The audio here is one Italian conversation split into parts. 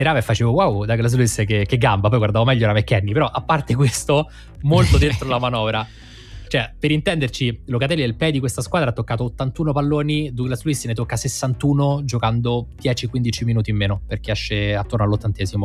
mirava e facevo wow, Douglas Luiz che gamba, poi guardavo meglio era McKennie, però a parte questo molto dentro la manovra. Cioè, per intenderci, Locatelli è il PE di questa squadra, ha toccato 81 palloni, Douglas Luiz ne tocca 61 giocando 10-15 minuti in meno, perché esce attorno all'80°.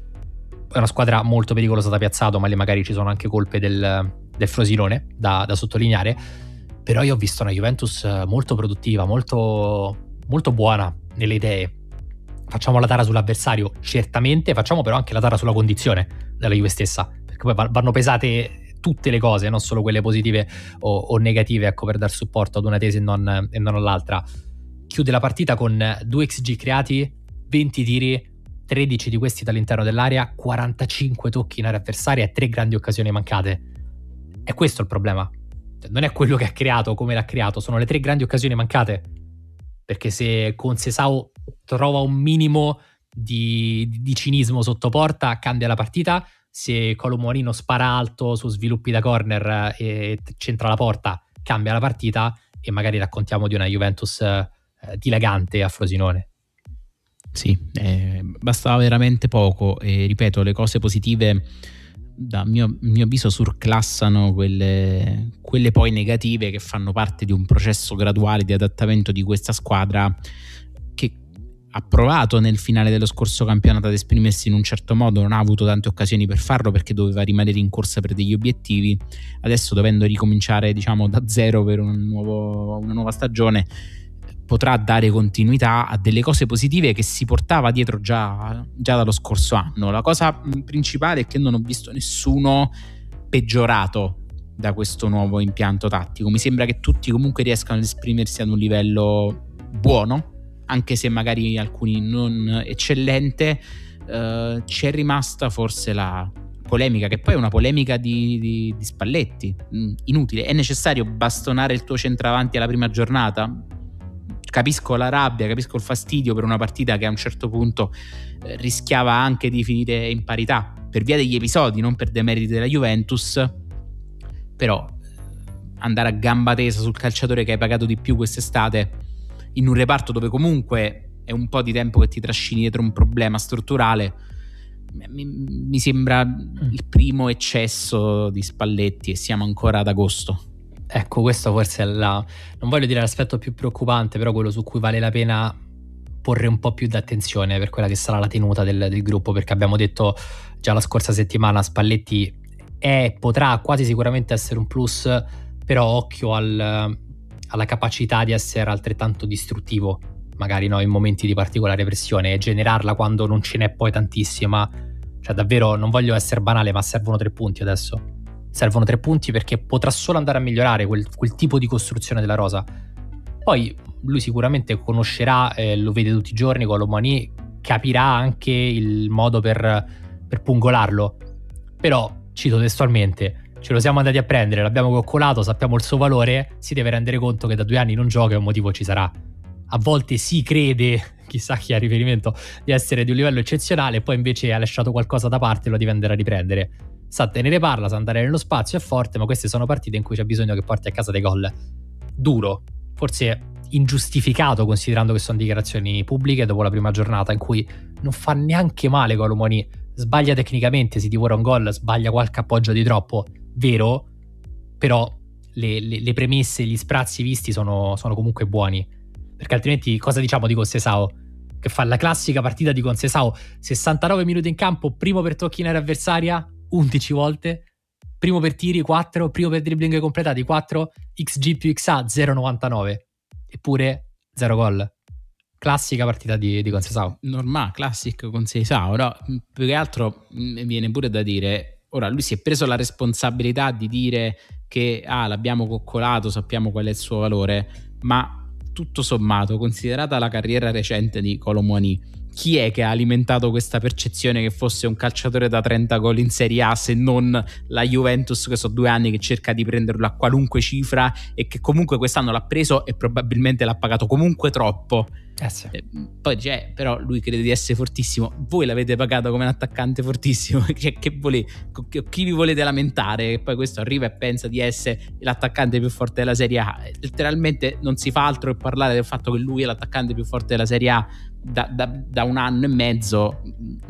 È una squadra molto pericolosa da piazzato, ma lì magari ci sono anche colpe del Frosinone da sottolineare. Però io ho visto una Juventus molto produttiva, molto, molto buona nelle idee. Facciamo la tara sull'avversario, certamente, facciamo però anche la tara sulla condizione della Juve stessa, perché poi vanno pesate tutte le cose, non solo quelle positive o negative, ecco, per dar supporto ad una tesi e non all'altra. Chiude la partita con 2 XG creati, 20 tiri, 13 di questi dall'interno dell'area, 45 tocchi in area avversaria e 3 grandi occasioni mancate. È questo il problema. Non è quello che ha creato, come l'ha creato, sono le 3 grandi occasioni mancate. Perché se Conceição trova un minimo di cinismo sotto porta, cambia la partita. Se Kolo Muani non spara alto su sviluppi da corner e centra la porta, cambia la partita e magari raccontiamo di una Juventus dilagante a Frosinone. Sì, bastava veramente poco e ripeto, le cose positive da mio avviso surclassano quelle poi negative, che fanno parte di un processo graduale di adattamento di questa squadra, che ha provato nel finale dello scorso campionato ad esprimersi in un certo modo, non ha avuto tante occasioni per farlo perché doveva rimanere in corsa per degli obiettivi. Adesso, dovendo ricominciare diciamo da zero per una nuova stagione, potrà dare continuità a delle cose positive che si portava dietro già dallo scorso anno. La cosa principale è che non ho visto nessuno peggiorato da questo nuovo impianto tattico. Mi sembra che tutti comunque riescano ad esprimersi ad un livello buono, anche se magari alcuni non eccellente. C'è rimasta forse la polemica, che poi è una polemica di Spalletti, inutile. È necessario bastonare il tuo centravanti alla prima giornata? Capisco la rabbia, capisco il fastidio per una partita che a un certo punto rischiava anche di finire in parità per via degli episodi, non per demeriti della Juventus. Però andare a gamba tesa sul calciatore che hai pagato di più quest'estate, in un reparto dove comunque è un po' di tempo che ti trascini dietro un problema strutturale, mi sembra il primo eccesso di Spalletti, e siamo ancora ad agosto. Ecco, questo forse è non voglio dire l'aspetto più preoccupante, però quello su cui vale la pena porre un po' più d'attenzione per quella che sarà la tenuta del gruppo, perché abbiamo detto già la scorsa settimana Spalletti potrà quasi sicuramente essere un plus, però occhio alla capacità di essere altrettanto distruttivo, magari in momenti di particolare pressione, e generarla quando non ce n'è poi tantissima. Cioè davvero, non voglio essere banale, ma servono 3 punti adesso. Servono 3 punti perché potrà solo andare a migliorare quel tipo di costruzione della rosa. Poi lui sicuramente conoscerà, lo vede tutti i giorni con Lomani, capirà anche il modo per pungolarlo. Però, cito testualmente, ce lo siamo andati a prendere, l'abbiamo coccolato, sappiamo il suo valore, si deve rendere conto che da 2 anni non gioca e un motivo ci sarà. A volte si crede, chissà chi ha riferimento, di essere di un livello eccezionale, poi invece ha lasciato qualcosa da parte e lo deve andare a riprendere. Sa tenere palla, sa andare nello spazio, è forte, ma queste sono partite in cui c'è bisogno che porti a casa dei gol. Duro, forse ingiustificato considerando che sono dichiarazioni pubbliche dopo la prima giornata in cui non fa neanche male Kolo Muani, sbaglia tecnicamente, si divora un gol, sbaglia qualche appoggio di troppo, vero, però le premesse, gli sprazzi visti sono comunque buoni, perché altrimenti cosa diciamo di Conceição? Che fa la classica partita di Conceição, 69 minuti in campo, primo per tocchi in area avversaria 11 volte, primo per tiri 4, primo per dribbling completati 4, XG più XA 0,99, eppure 0 gol. Classica partita di Conceição. Normale, classic Conceição, no? Più che altro viene pure da dire, ora lui si è preso la responsabilità di dire che l'abbiamo coccolato, sappiamo qual è il suo valore, ma tutto sommato, considerata la carriera recente di Kolo Muani, chi è che ha alimentato questa percezione che fosse un calciatore da 30 gol in Serie A, se non la Juventus, che sono 2 anni che cerca di prenderlo a qualunque cifra e che comunque quest'anno l'ha preso e probabilmente l'ha pagato comunque troppo. Sì. Poi però lui crede di essere fortissimo, voi l'avete pagato come un attaccante fortissimo. Chi vi volete lamentare? E poi questo arriva e pensa di essere l'attaccante più forte della Serie A. Letteralmente non si fa altro che parlare del fatto che lui è l'attaccante più forte della Serie A da 1 anno e mezzo.